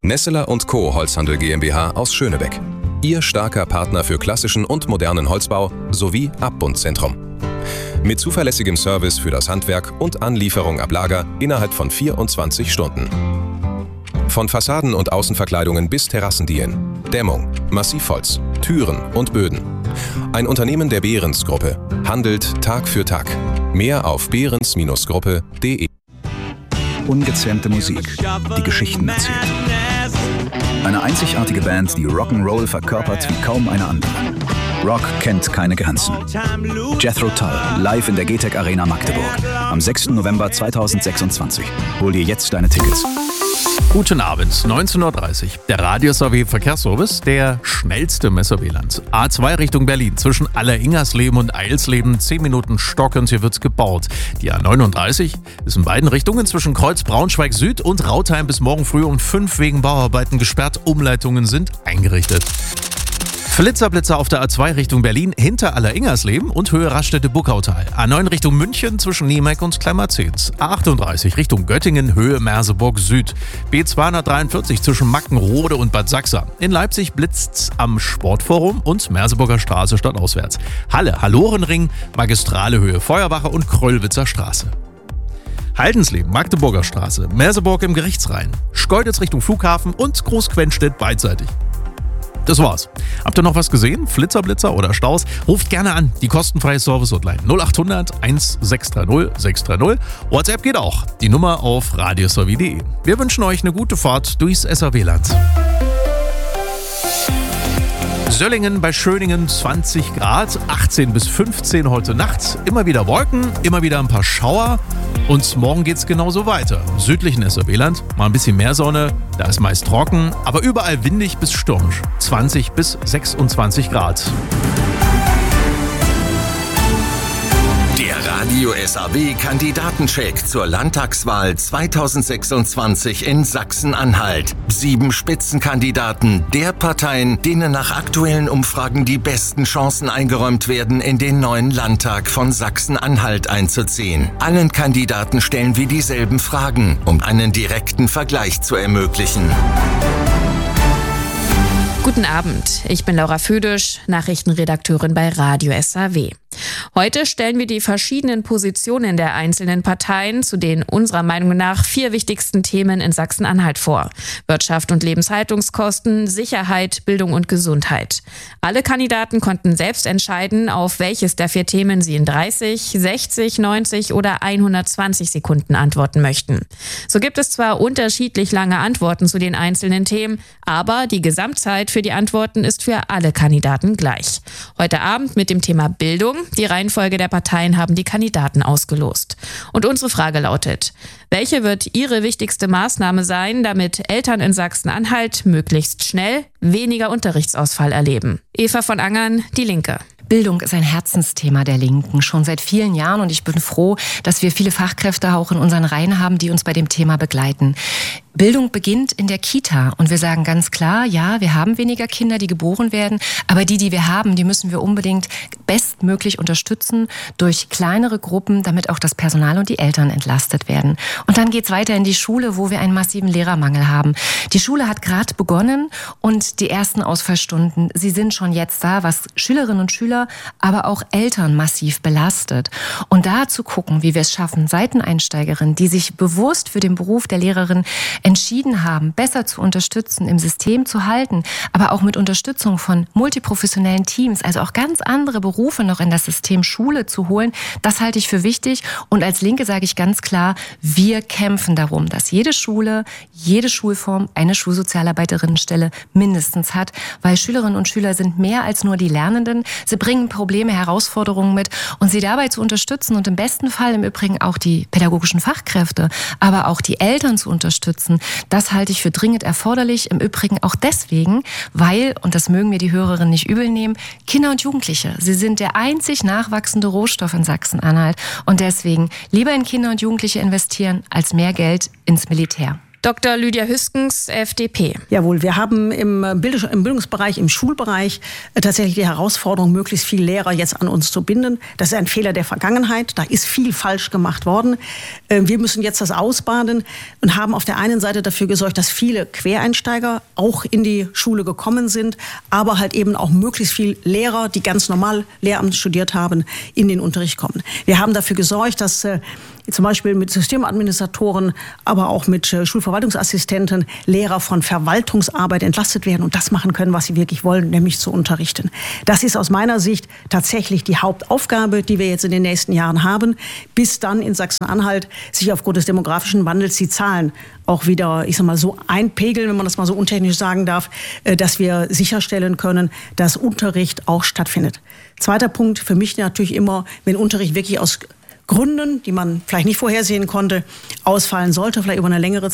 Nesseler & Co. Holzhandel GmbH aus Schönebeck. Ihr starker Partner für klassischen und modernen Holzbau sowie Abbundzentrum. Mit zuverlässigem Service für das Handwerk und Anlieferung ab Lager innerhalb von 24 Stunden. Von Fassaden und Außenverkleidungen bis Terrassendielen, Dämmung, Massivholz, Türen und Böden. Ein Unternehmen der Behrens-Gruppe handelt Tag für Tag. Mehr auf behrens-gruppe.de. Ungezähmte Musik, die Geschichten erzählt. Eine einzigartige Band, die Rock'n'Roll verkörpert wie kaum eine andere. Rock kennt keine Grenzen. Jethro Tull, live in der GTEC Arena Magdeburg. Am 6. November 2026. Hol dir jetzt deine Tickets. Guten Abend, 19:30 Uhr. Der Radio-SAW Verkehrsservice, der schnellste Messerbeland. A2 Richtung Berlin, zwischen Alleringersleben und Eilsleben, 10 Minuten stockend, hier wird's gebaut. Die A39 ist in beiden Richtungen zwischen Kreuz Braunschweig Süd und Rautheim bis morgen früh um 5 wegen Bauarbeiten gesperrt. Umleitungen sind eingerichtet. Flitzer auf der A2 Richtung Berlin hinter Alleringersleben und Höhe Raststätte-Buckautal. A9 Richtung München zwischen Niemeck und Klemmerzens. A38 Richtung Göttingen, Höhe Merseburg Süd. B243 zwischen Mackenrode und Bad Sachsa. In Leipzig blitzt's am Sportforum und Merseburger Straße stadtauswärts. Halle, Hallorenring, Magistrale Höhe Feuerwache und Kröllwitzer Straße. Haldensleben, Magdeburger Straße, Merseburg im Gerichtsrhein. Schkeuditz Richtung Flughafen und Großquenstedt beidseitig. Das war's. Habt ihr noch was gesehen? Flitzer oder Staus? Ruft gerne an. Die kostenfreie Service-Hotline 0800 1630 630. WhatsApp geht auch. Die Nummer auf radiosaw.de. Wir wünschen euch eine gute Fahrt durchs SAW-Land. Söllingen bei Schöningen 20 Grad, 18 bis 15 heute Nacht. Immer wieder Wolken, immer wieder ein paar Schauer. Und morgen geht's genauso weiter. Im südlichen SAW-Land mal ein bisschen mehr Sonne, da ist meist trocken, aber überall windig bis stürmisch. 20 bis 26 Grad. Der Radio SAW-Kandidatencheck zur Landtagswahl 2026 in Sachsen-Anhalt. 7 Spitzenkandidaten der Parteien, denen nach aktuellen Umfragen die besten Chancen eingeräumt werden, in den neuen Landtag von Sachsen-Anhalt einzuziehen. Allen Kandidaten stellen wir dieselben Fragen, um einen direkten Vergleich zu ermöglichen. Guten Abend, ich bin Laura Födisch, Nachrichtenredakteurin bei Radio SAW. Heute stellen wir die verschiedenen Positionen der einzelnen Parteien zu den unserer Meinung nach 4 wichtigsten Themen in Sachsen-Anhalt vor. Wirtschaft und Lebenshaltungskosten, Sicherheit, Bildung und Gesundheit. Alle Kandidaten konnten selbst entscheiden, auf welches der 4 Themen sie in 30, 60, 90 oder 120 Sekunden antworten möchten. So gibt es zwar unterschiedlich lange Antworten zu den einzelnen Themen, aber die Gesamtzeit für die Antworten ist für alle Kandidaten gleich. Heute Abend mit dem Thema Bildung. Die Reihenfolge der Parteien haben die Kandidaten ausgelost. Und unsere Frage lautet: Welche wird Ihre wichtigste Maßnahme sein, damit Eltern in Sachsen-Anhalt möglichst schnell weniger Unterrichtsausfall erleben? Eva von Angern, Die Linke. Bildung ist ein Herzensthema der Linken, schon seit vielen Jahren. Und ich bin froh, dass wir viele Fachkräfte auch in unseren Reihen haben, die uns bei dem Thema begleiten. Bildung beginnt in der Kita. Und wir sagen ganz klar, ja, wir haben weniger Kinder, die geboren werden. Aber die wir haben, die müssen wir unbedingt bestmöglich unterstützen durch kleinere Gruppen, damit auch das Personal und die Eltern entlastet werden. Und dann geht's weiter in die Schule, wo wir einen massiven Lehrermangel haben. Die Schule hat gerade begonnen und die ersten Ausfallstunden, sie sind schon jetzt da, was Schülerinnen und Schüler, aber auch Eltern massiv belastet. Und da zu gucken, wie wir es schaffen, Seiteneinsteigerinnen, die sich bewusst für den Beruf der Lehrerin entschieden haben, besser zu unterstützen, im System zu halten, aber auch mit Unterstützung von multiprofessionellen Teams, also auch ganz andere Berufe noch in das System Schule zu holen, das halte ich für wichtig. Und als Linke sage ich ganz klar, wir kämpfen darum, dass jede Schule, jede Schulform eine Schulsozialarbeiterinnenstelle mindestens hat, weil Schülerinnen und Schüler sind mehr als nur die Lernenden. Sie bringen Probleme, Herausforderungen mit und sie dabei zu unterstützen und im besten Fall im Übrigen auch die pädagogischen Fachkräfte, aber auch die Eltern zu unterstützen, das halte ich für dringend erforderlich. Im Übrigen auch deswegen, weil, und das mögen mir die Hörerinnen nicht übel nehmen, Kinder und Jugendliche, sie sind der einzig nachwachsende Rohstoff in Sachsen-Anhalt und deswegen lieber in Kinder und Jugendliche investieren, als mehr Geld ins Militär. Dr. Lydia Hüskens, FDP. Jawohl, wir haben im Bildungsbereich, im Schulbereich tatsächlich die Herausforderung, möglichst viele Lehrer jetzt an uns zu binden. Das ist ein Fehler der Vergangenheit. Da ist viel falsch gemacht worden. Wir müssen jetzt das ausbaden und haben auf der einen Seite dafür gesorgt, dass viele Quereinsteiger auch in die Schule gekommen sind, aber halt eben auch möglichst viele Lehrer, die ganz normal Lehramt studiert haben, in den Unterricht kommen. Wir haben dafür gesorgt, dass zum Beispiel mit Systemadministratoren, aber auch mit Schulverwaltungsassistenten Lehrer von Verwaltungsarbeit entlastet werden und das machen können, was sie wirklich wollen, nämlich zu unterrichten. Das ist aus meiner Sicht tatsächlich die Hauptaufgabe, die wir jetzt in den nächsten Jahren haben, bis dann in Sachsen-Anhalt sich aufgrund des demografischen Wandels die Zahlen auch wieder, ich sag mal, so einpegeln, wenn man das mal so untechnisch sagen darf, dass wir sicherstellen können, dass Unterricht auch stattfindet. Zweiter Punkt für mich natürlich immer, wenn Unterricht wirklich aus Gründen, die man vielleicht nicht vorhersehen konnte, ausfallen sollte, vielleicht über eine längere